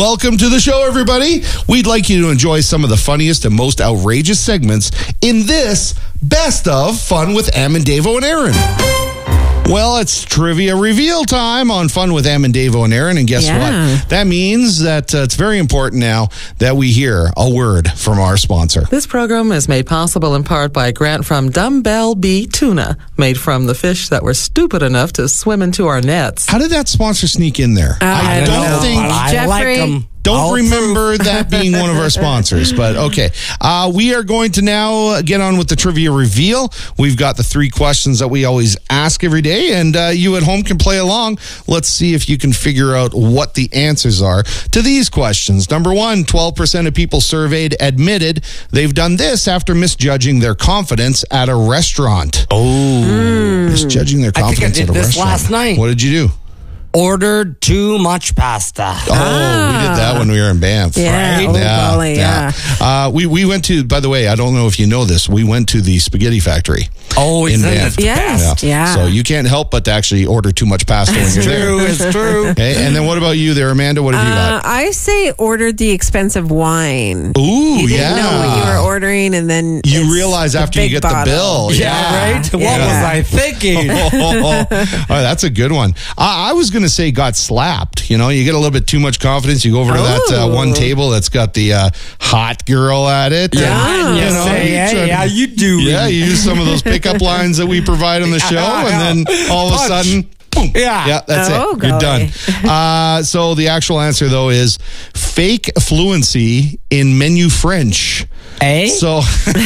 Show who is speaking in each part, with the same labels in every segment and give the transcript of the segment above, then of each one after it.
Speaker 1: Welcome to the show, everybody. We'd like you to enjoy some of the funniest and most outrageous segments in this Best of Fun with Am and Davo and Aaron. Well, it's trivia reveal time on Fun with Am and Davo and Aaron. And guess what? That means that it's very important now that we hear a word from our sponsor.
Speaker 2: This program is made possible in part by a grant from Dumbbell Bee Tuna, made from the fish that were stupid enough to swim into our nets.
Speaker 1: How did that sponsor sneak in there?
Speaker 3: I don't think
Speaker 4: I like them.
Speaker 1: Don't remember that being one of our sponsors, but okay. We are going to now get on with the trivia reveal. We've got the 3 questions that we always ask every day, and you at home can play along. Let's see if you can figure out what the answers are to these questions. Number 1, 12% of people surveyed admitted they've done this after misjudging their confidence at a restaurant. Misjudging their confidence
Speaker 4: I think I did
Speaker 1: at a
Speaker 4: this
Speaker 1: restaurant.
Speaker 4: last night.
Speaker 1: What did you do?
Speaker 4: Ordered too much pasta.
Speaker 1: Oh, we did that when we were in Banff.
Speaker 3: Yeah,
Speaker 1: right?
Speaker 3: oh, golly, yeah.
Speaker 1: We went to, by the way, I don't know if you know this, we went to the spaghetti factory.
Speaker 4: Oh,
Speaker 1: in
Speaker 4: isn't
Speaker 1: Banff.
Speaker 4: it?
Speaker 3: Yes, yeah.
Speaker 1: So you can't help but to actually order too much pasta when you're there.
Speaker 4: It's true.
Speaker 1: Okay, and then what about you there, Amanda? What have you got?
Speaker 3: I say ordered the expensive wine.
Speaker 1: Ooh,
Speaker 3: You didn't
Speaker 1: yeah.
Speaker 3: know what you were ordering, and then
Speaker 1: You
Speaker 3: it's
Speaker 1: realize
Speaker 3: the
Speaker 1: after you
Speaker 3: big
Speaker 1: get
Speaker 3: bottle.
Speaker 1: the bill.
Speaker 4: Yeah, right? What
Speaker 3: Yeah.
Speaker 4: was I thinking?
Speaker 1: Oh, that's a good one. I was going to say got slapped. You know, you get a little bit too much confidence. You go over to that one table that's got the hot girl at it.
Speaker 4: Yeah,
Speaker 1: and,
Speaker 4: you
Speaker 1: know,
Speaker 4: say,
Speaker 1: you
Speaker 4: hey,
Speaker 1: try to-
Speaker 4: how you doing?
Speaker 1: Yeah, you use some of those pickup lines that we provide on the show, and then all of a
Speaker 4: Punch.
Speaker 1: sudden, boom.
Speaker 4: Yeah.
Speaker 1: That's
Speaker 3: Oh,
Speaker 1: it. You're done.
Speaker 3: golly.
Speaker 1: So the actual answer, though, is fake fluency in menu French.
Speaker 4: Eh?
Speaker 1: So,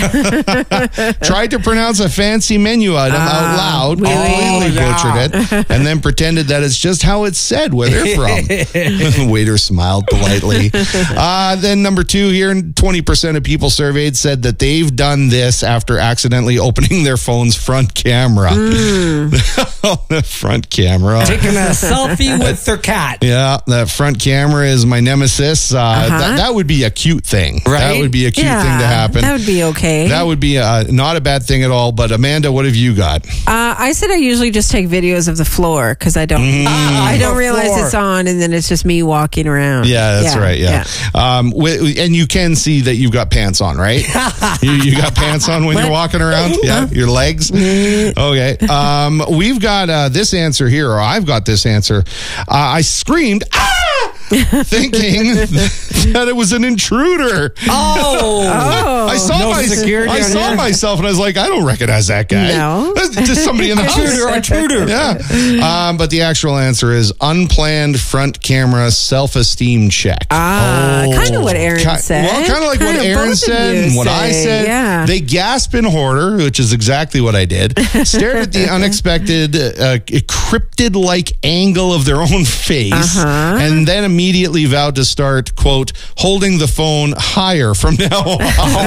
Speaker 1: tried to pronounce a fancy menu item out loud, completely butchered it, and then pretended that it's just how it's said where they're from. The waiter smiled politely. Then number 2 here, 20% of people surveyed said that they've done this after accidentally opening their phone's front camera. The front camera.
Speaker 4: Taking a selfie with their cat.
Speaker 1: Yeah, that front camera is my nemesis. That would be a cute thing.
Speaker 4: Right?
Speaker 1: That would be a cute thing to happen.
Speaker 3: That would be okay.
Speaker 1: That would be not a bad thing at all. But Amanda, what have you got?
Speaker 3: I said I usually just take videos of the floor because I don't
Speaker 4: The
Speaker 3: realize
Speaker 4: floor.
Speaker 3: it's on, and then it's just me walking around.
Speaker 1: Yeah, that's right. Yeah. And you can see that you've got pants on, right? you got pants on when you're walking around? Yeah, your legs? Okay. We've got this answer here, or I've got this answer. I screamed, ah! Thinking that it was an intruder. I saw,
Speaker 4: No security on here?
Speaker 1: myself and I was like, I don't recognize that guy.
Speaker 3: No.
Speaker 1: That's just somebody in the house.
Speaker 4: Intruder.
Speaker 1: Yeah. But the actual answer is unplanned front camera self-esteem check.
Speaker 3: Kind of what Aaron said.
Speaker 1: Well, kind of like what
Speaker 3: Kinda
Speaker 1: Aaron
Speaker 3: both of
Speaker 1: said
Speaker 3: you
Speaker 1: and what I
Speaker 3: say.
Speaker 1: said.
Speaker 3: Yeah.
Speaker 1: They gasp in horror, which is exactly what I did. Stared at the unexpected, cryptid-like angle of their own face, and then immediately vowed to start, quote, holding the phone higher from now on.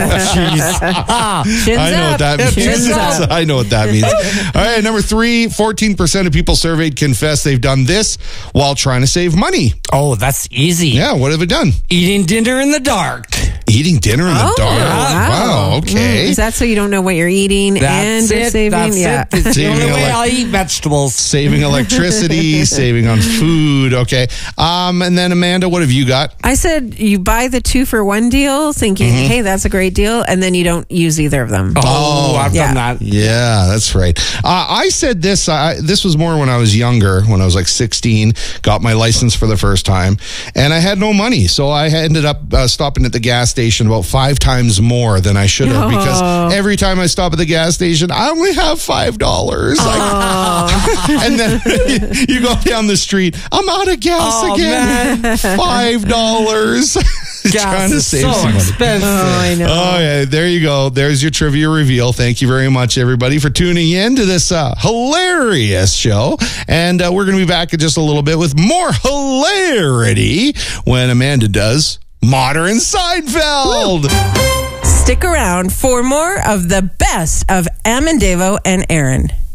Speaker 3: Shins
Speaker 1: I know
Speaker 3: up.
Speaker 1: what that means.
Speaker 3: Shins up.
Speaker 1: I know what that means. All right, number 3, 14% of people surveyed confess they've done this while trying to save money.
Speaker 4: Oh, that's easy.
Speaker 1: Yeah, what have they done?
Speaker 4: Eating dinner in the dark.
Speaker 1: Eating dinner in the dark.
Speaker 3: Wow.
Speaker 1: Wow, okay.
Speaker 3: Is that so you don't know what you're eating and
Speaker 4: That's
Speaker 3: you're
Speaker 4: it.
Speaker 3: saving?
Speaker 4: That's
Speaker 3: Yeah.
Speaker 4: it. It's the
Speaker 1: Saving
Speaker 4: only way
Speaker 1: elec-
Speaker 4: I'll eat vegetables.
Speaker 1: Saving electricity, saving on food. Okay. And then Amanda, what have you got?
Speaker 3: I said you buy the 2-for-1 deal thinking, hey, that's a great deal, and then you don't use either of them.
Speaker 4: Oh, I've
Speaker 3: yeah.
Speaker 4: done that.
Speaker 1: Yeah, that's right. I said this. This was more when I was younger, when I was like 16, got my license for the first time, and I had no money. So I ended up stopping at the gas station about 5 times more than I should have, because every time I stop at the gas station, I only have $5. And then you go down the street, I'm out of gas again. $5. Trying to
Speaker 4: is
Speaker 1: save
Speaker 4: so
Speaker 1: some money.
Speaker 3: Oh,
Speaker 4: expensive.
Speaker 3: I know.
Speaker 1: Oh, yeah, there you go. There's your trivia reveal. Thank you very much, everybody, for tuning in to this hilarious show. And we're going to be back in just a little bit with more hilarity when Amanda does Modern Seinfeld.
Speaker 3: Stick around for more of the best of Am and Davo and Aaron.